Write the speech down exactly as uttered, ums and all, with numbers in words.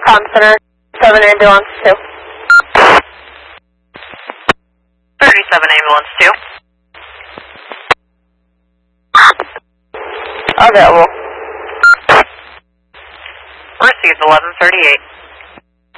Com Center, seven Ambulance two. thirty-seven Ambulance two. Available. Received eleven thirty-eight.